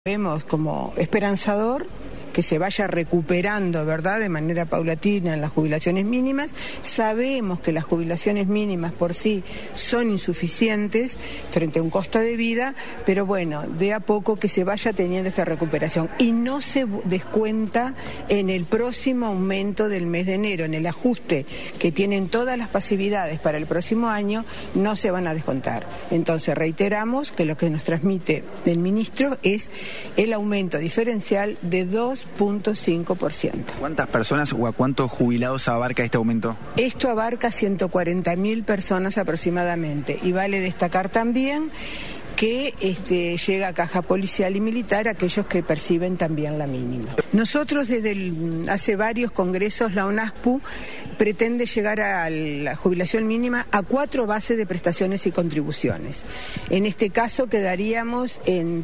Vemos como esperanzador que se vaya recuperando, ¿verdad?, de manera paulatina en las jubilaciones mínimas. Sabemos que las jubilaciones mínimas por sí son insuficientes frente a un costo de vida, pero bueno, de a poco que se vaya teniendo esta recuperación y no se descuenta en el próximo aumento del mes de enero, en el ajuste que tienen todas las pasividades para el próximo año, no se van a descontar. Entonces reiteramos que lo que nos transmite el ministro es el aumento diferencial de 2.5%. ¿Cuántas personas o a cuántos jubilados abarca este aumento? Esto abarca 140.000 personas aproximadamente, y vale destacar también que llega a Caja Policial y Militar aquellos que perciben también la mínima. Nosotros hace varios congresos, la UNASPU pretende llegar a la jubilación mínima a 4 bases de prestaciones y contribuciones. En este caso quedaríamos en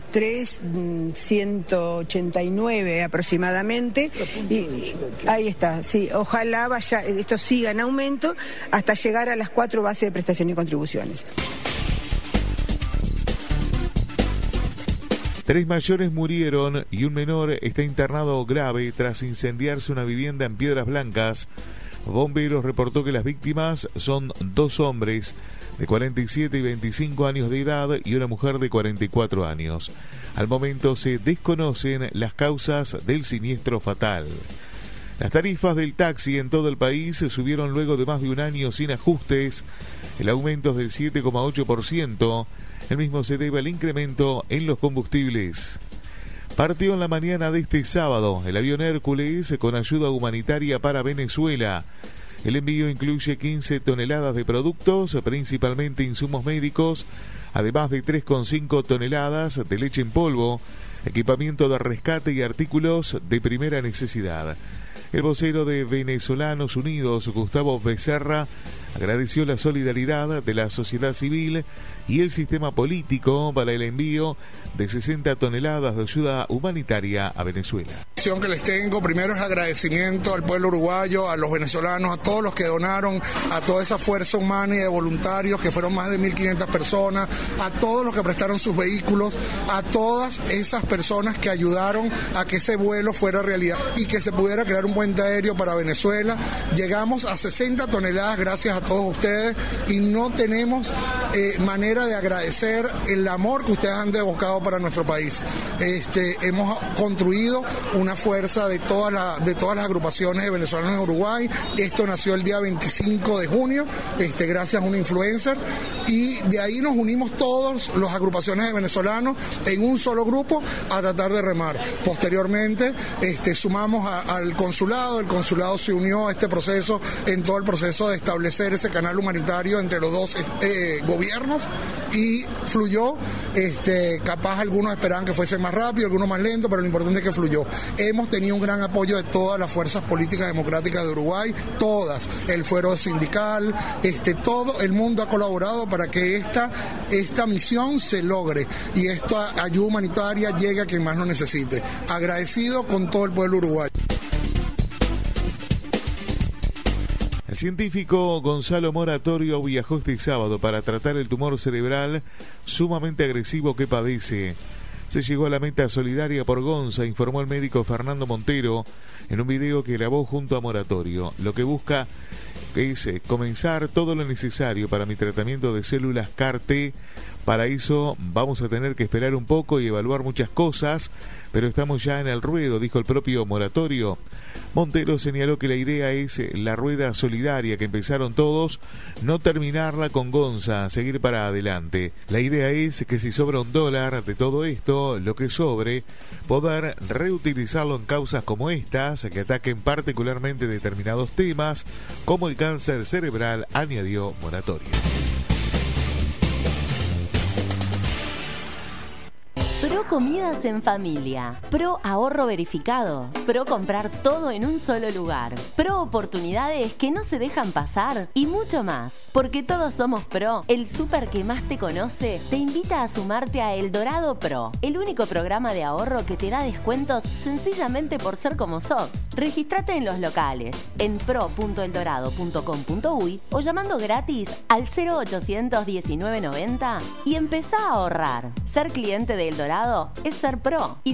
3.189 aproximadamente, y ahí está, sí, ojalá esto siga en aumento hasta llegar a las 4 bases de prestaciones y contribuciones. 3 mayores murieron y un menor está internado grave tras incendiarse una vivienda en Piedras Blancas. Bomberos reportó que las víctimas son 2 hombres de 47 y 25 años de edad y una mujer de 44 años. Al momento se desconocen las causas del siniestro fatal. Las tarifas del taxi en todo el país subieron luego de más de un año sin ajustes. El aumento es del 7,8%. El mismo se debe al incremento en los combustibles. Partió en la mañana de este sábado el avión Hércules con ayuda humanitaria para Venezuela. El envío incluye 15 toneladas de productos, principalmente insumos médicos, además de 3,5 toneladas de leche en polvo, equipamiento de rescate y artículos de primera necesidad. El vocero de Venezolanos Unidos, Gustavo Becerra, agradeció la solidaridad de la sociedad civil y el sistema político para el envío de 60 toneladas de ayuda humanitaria a Venezuela. La que les tengo primero es agradecimiento al pueblo uruguayo, a los venezolanos, a todos los que donaron, a toda esa fuerza humana y de voluntarios que fueron más de 1.500 personas, a todos los que prestaron sus vehículos, a todas esas personas que ayudaron a que ese vuelo fuera realidad y que se pudiera crear un puente aéreo para Venezuela. Llegamos a 60 toneladas gracias a todos ustedes y no tenemos manera de agradecer el amor que ustedes han devocado para nuestro país. Hemos construido una fuerza de todas las agrupaciones de venezolanos en Uruguay. Esto nació el día 25 de junio, gracias a una influencer, y de ahí nos unimos todos las agrupaciones de venezolanos en un solo grupo a tratar de remar. Posteriormente sumamos al consulado, el consulado se unió a este proceso, en todo el proceso de establecer ese canal humanitario entre los dos gobiernos, y fluyó. Capaz algunos esperaban que fuese más rápido, algunos más lento, pero lo importante es que fluyó. Hemos tenido un gran apoyo de todas las fuerzas políticas democráticas de Uruguay, todas, el fuero sindical, todo el mundo ha colaborado para que esta misión se logre y esta ayuda humanitaria llegue a quien más lo necesite. Agradecido con todo el pueblo uruguayo. El científico Gonzalo Moratorio viajó este sábado para tratar el tumor cerebral sumamente agresivo que padece. Se llegó a la meta solidaria por Gonza, informó el médico Fernando Montero en un video que grabó junto a Moratorio. Lo que busca es comenzar todo lo necesario para mi tratamiento de células CAR-T. Para eso vamos a tener que esperar un poco y evaluar muchas cosas, pero estamos ya en el ruedo, dijo el propio Moratorio. Montero señaló que la idea es la rueda solidaria que empezaron todos, no terminarla con Gonza, seguir para adelante. La idea es que si sobra $1 de todo esto, lo que sobre, poder reutilizarlo en causas como estas, que ataquen particularmente determinados temas, como el cáncer cerebral, añadió Moratorio. Pro Comidas en Familia, Pro Ahorro Verificado, Pro Comprar todo en un solo lugar, Pro Oportunidades que no se dejan pasar y mucho más. Porque todos somos Pro, el súper que más te conoce te invita a sumarte a El Dorado Pro, el único programa de ahorro que te da descuentos sencillamente por ser como sos. Regístrate en los locales, en pro.eldorado.com.uy o llamando gratis al 0800 1990 y empezá a ahorrar. Ser cliente de El Dorado es ser Pro. Y